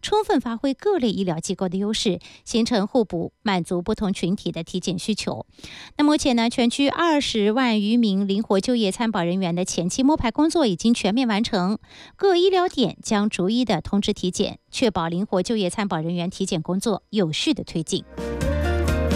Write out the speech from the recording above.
充分发挥各类医疗机构的优势，形成互补，满足不同群体的体检需求。那目前呢，全区20万余名灵活就业参保人员的前期摸排工作已经全面完成，各医疗点将逐一的通知体检，确保灵活就业参保人员体检工作有序的推进。